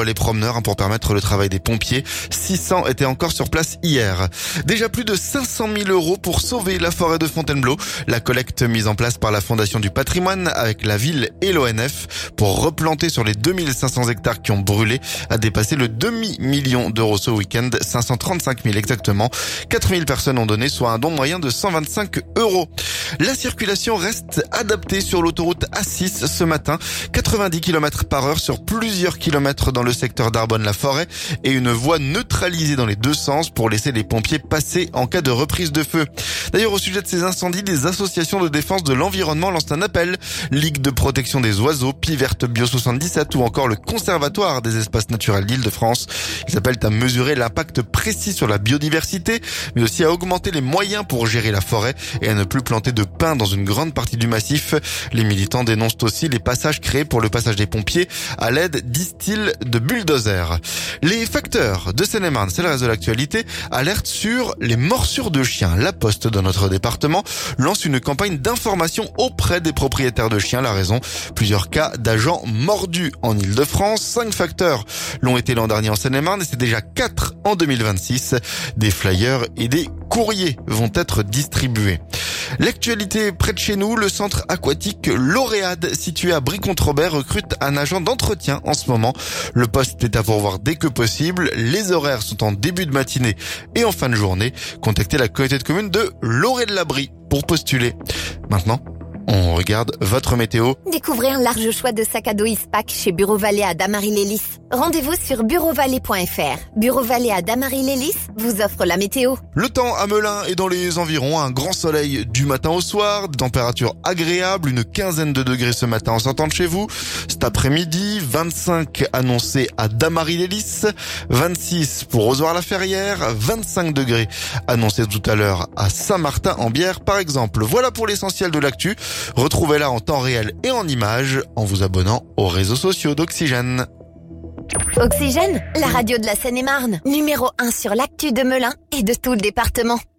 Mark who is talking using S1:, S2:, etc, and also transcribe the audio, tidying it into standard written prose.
S1: pour les promeneurs pour permettre le travail des pompiers. 600 étaient encore sur place hier. Déjà plus de 500 000 € pour sauver la forêt de Fontainebleau. La collecte mise en place par la Fondation du Patrimoine avec la ville et l'ONF pour replanter sur les 2500 hectares qui ont brûlé a dépassé le demi-million d'euros ce week-end. 535 000 exactement. 4000 personnes ont donné, soit un don moyen de 125 €. La circulation reste adaptée sur l'autoroute A6 ce matin. 90 km/h sur plusieurs kilomètres dans le secteur d'Arbonne-la-Forêt et une voie neutralisée dans les deux sens pour laisser les pompiers passer en cas de reprise de feu. D'ailleurs, au sujet de ces incendies, des associations de défense de l'environnement lancent un appel. Ligue de protection des oiseaux, Piverte Bio 77 ou encore le Conservatoire des espaces naturels d'Île-de-France. Ils appellent à mesurer l'impact précis sur la biodiversité, mais aussi à augmenter les moyens pour gérer la forêt et à ne plus planter de pins dans une grande partie du massif. Les militants dénoncent aussi les passages créés pour le passage des pompiers à l'aide, disent-ils, de bulldozers. Les facteurs de Seine-et-Marne, c'est le reste de l'actualité, alertent sur les morsures de chiens. La Poste dans notre département lance une campagne d'information auprès des propriétaires de chiens. La raison, plusieurs cas d'agents mordus en Île-de-France. 5 facteurs l'ont été l'an dernier en Seine-et-Marne et c'est déjà 4 en 2026. Des flyers et des courriers vont être distribués. L'actualité près de chez nous, le centre aquatique L'Oréade situé à Brie-Comte-Robert recrute un agent d'entretien en ce moment. Le poste est à pourvoir dès que possible. Les horaires sont en début de matinée et en fin de journée. Contactez la communauté de communes de Loré-de-la-Brie pour postuler. Maintenant, on regarde votre météo.
S2: Découvrez un large choix de sacs à dos Ispac chez Bureau Vallée à Damary-Lélis. Rendez-vous sur bureauvalet.fr. Bureau Vallée à Damary-Lélis vous offre la météo.
S1: Le temps à Melun et dans les environs, un grand soleil du matin au soir, des températures agréables, une quinzaine de degrés ce matin en sortant de chez vous. Cet après-midi, 25 annoncés à Damary-Lélis, 26 pour Ozoir-la-Ferrière, 25 degrés annoncés tout à l'heure à Saint-Martin-en-Bière par exemple. Voilà pour l'essentiel de l'actu. Retrouvez-la en temps réel et en images en vous abonnant aux réseaux sociaux d'Oxygène.
S2: Oxygène, la radio de la Seine-et-Marne, numéro 1 sur l'actu de Melun et de tout le département.